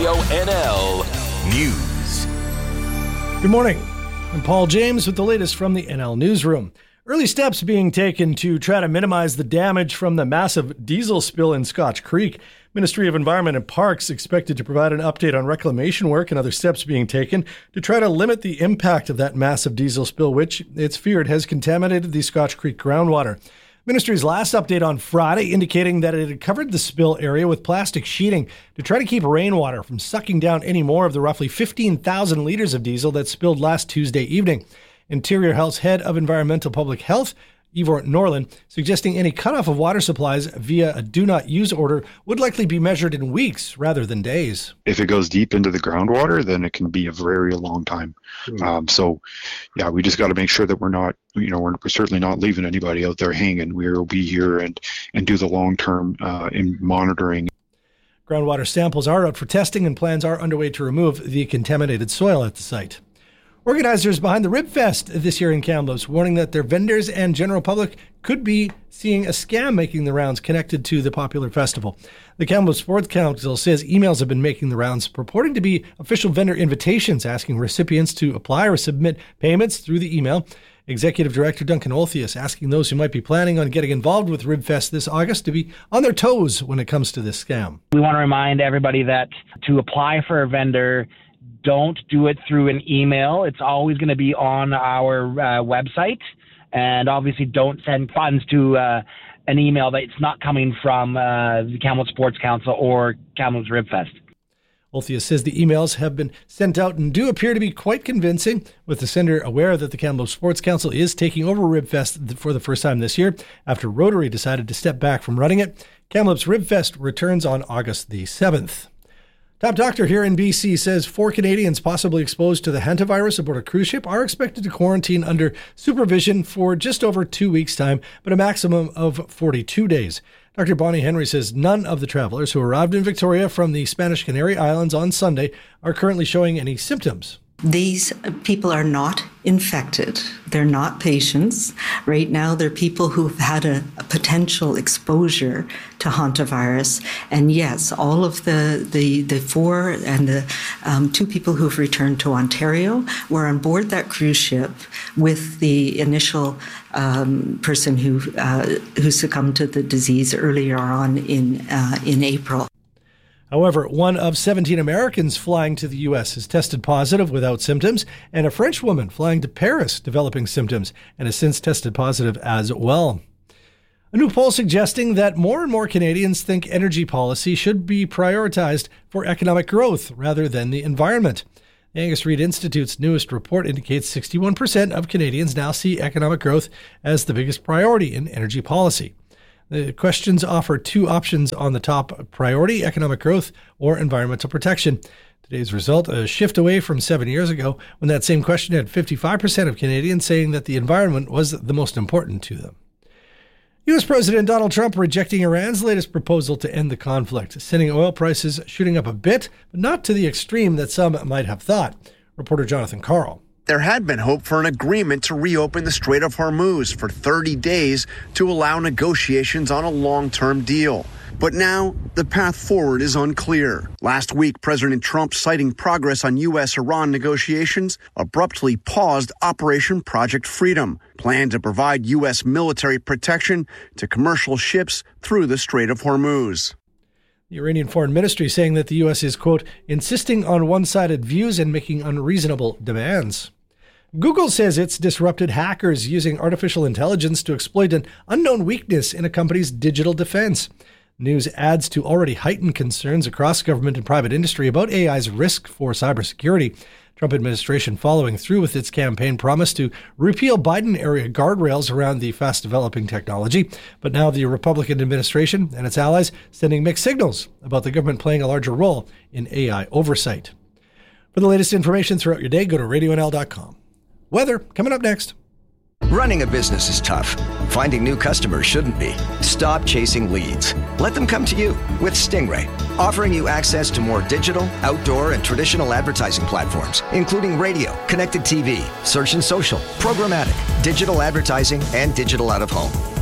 Radio NL News. Good morning. I'm Paul James with the latest from the NL Newsroom. Early steps being taken to try to minimize the damage from the massive diesel spill in Scotch Creek. Ministry of Environment and Parks expected to provide an update on reclamation work and other steps being taken to try to limit the impact of that massive diesel spill, which it's feared has contaminated the Scotch Creek groundwater. Ministry's last update on Friday indicating that it had covered the spill area with plastic sheeting to try to keep rainwater from sucking down any more of the roughly 15,000 liters of diesel that spilled last Tuesday evening. Interior Health's head of environmental public health, Ivor Norlin, suggesting any cutoff of water supplies via a do-not-use order would likely be measured in weeks rather than days. If it goes deep into the groundwater, then it can be a very long time. We just got to make sure that we're not, we're certainly not leaving anybody out there hanging. We'll be here and do the long-term in monitoring. Groundwater samples are out for testing and plans are underway to remove the contaminated soil at the site. Organizers behind the Ribfest this year in Kamloops warning that their vendors and general public could be seeing a scam making the rounds connected to the popular festival. The Kamloops Sports Council says emails have been making the rounds purporting to be official vendor invitations asking recipients to apply or submit payments through the email. Executive Director Duncan Olthius asking those who might be planning on getting involved with Ribfest this August to be on their toes when it comes to this scam. We want to remind everybody that to apply for a vendor, don't do it through an email. It's always going to be on our website. And obviously don't send funds to an email that's not coming from the Kamloops Sports Council or Kamloops Ribfest. Olthius says the emails have been sent out and do appear to be quite convincing, with the sender aware that the Kamloops Sports Council is taking over Ribfest for the first time this year after Rotary decided to step back from running it. Kamloops Ribfest returns on August the 7th. Top doctor here in BC says 4 Canadians possibly exposed to the hantavirus aboard a cruise ship are expected to quarantine under supervision for just over 2 weeks' time, but a maximum of 42 days. Dr. Bonnie Henry says none of the travelers who arrived in Victoria from the Spanish Canary Islands on Sunday are currently showing any symptoms. These people are not infected. They're not patients. Right now, they're people who've had a potential exposure to hantavirus. And yes, all of the 4 and the 2 people who've returned to Ontario were on board that cruise ship with the initial person who succumbed to the disease earlier on in April. However, one of 17 Americans flying to the U.S. has tested positive without symptoms, and a French woman flying to Paris developing symptoms and has since tested positive as well. A new poll suggesting that more and more Canadians think energy policy should be prioritized for economic growth rather than the environment. The Angus Reid Institute's newest report indicates 61% of Canadians now see economic growth as the biggest priority in energy policy. The questions offer 2 options on the top priority: economic growth or environmental protection. Today's result, a shift away from 7 years ago when that same question had 55% of Canadians saying that the environment was the most important to them. U.S. President Donald Trump rejecting Iran's latest proposal to end the conflict, sending oil prices shooting up a bit, but not to the extreme that some might have thought. Reporter Jonathan Carl. There had been hope for an agreement to reopen the Strait of Hormuz for 30 days to allow negotiations on a long-term deal. But now, the path forward is unclear. Last week, President Trump, citing progress on U.S.-Iran negotiations, abruptly paused Operation Project Freedom, planned to provide U.S. military protection to commercial ships through the Strait of Hormuz. The Iranian Foreign Ministry saying that the U.S. is, quote, insisting on one-sided views and making unreasonable demands. Google says it's disrupted hackers using artificial intelligence to exploit an unknown weakness in a company's digital defense. News adds to already heightened concerns across government and private industry about AI's risk for cybersecurity. Trump administration following through with its campaign promise to repeal Biden-era guardrails around the fast-developing technology. But now the Republican administration and its allies sending mixed signals about the government playing a larger role in AI oversight. For the latest information throughout your day, go to radionl.com. Weather coming up next. Running a business is tough. Finding new customers shouldn't be. Stop chasing leads. Let them come to you with Stingray, offering you access to more digital, outdoor, and traditional advertising platforms, including radio, connected TV, search and social, programmatic, digital advertising, and digital out-of-home.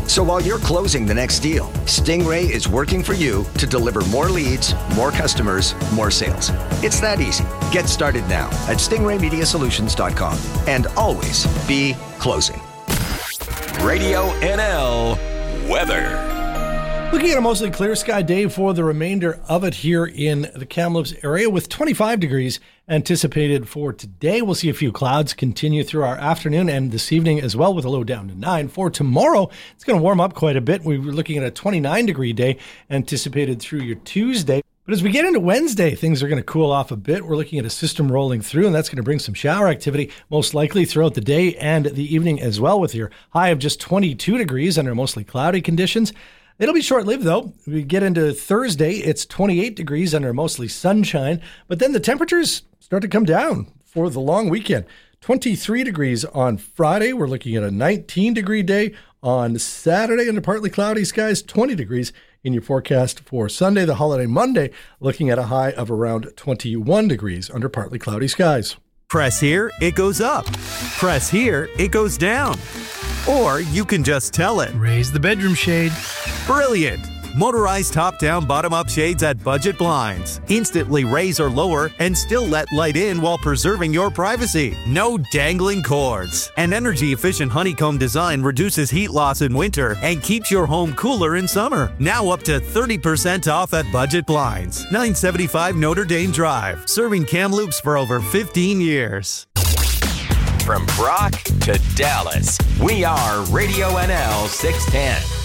So while you're closing the next deal, Stingray is working for you to deliver more leads, more customers, more sales. It's that easy. Get started now at stingraymediasolutions.com and always be closing. Radio NL weather. Looking at a mostly clear sky day for the remainder of it here in the Kamloops area with 25 degrees anticipated for today. We'll see a few clouds continue through our afternoon and this evening as well with a low down to 9. For tomorrow, it's going to warm up quite a bit. We were looking at a 29 degree day anticipated through your Tuesday. But as we get into Wednesday, things are going to cool off a bit. We're looking at a system rolling through, and that's going to bring some shower activity, most likely throughout the day and the evening as well, with your high of just 22 degrees under mostly cloudy conditions. It'll be short-lived, though. We get into Thursday, it's 28 degrees under mostly sunshine, but then the temperatures start to come down for the long weekend. 23 degrees on Friday. We're looking at a 19-degree day on Saturday under partly cloudy skies, 20 degrees in your forecast for Sunday, the holiday Monday, looking at a high of around 21 degrees under partly cloudy skies. Press here, it goes up. Press here, it goes down. Or you can just tell it. Raise the bedroom shade. Brilliant! Motorized top-down, bottom-up shades at Budget Blinds. Instantly raise or lower and still let light in while preserving your privacy. No dangling cords. An energy-efficient honeycomb design reduces heat loss in winter and keeps your home cooler in summer. Now up to 30% off at Budget Blinds. 975 Notre Dame Drive. Serving Kamloops for over 15 years. From Brock to Dallas, we are Radio NL 610.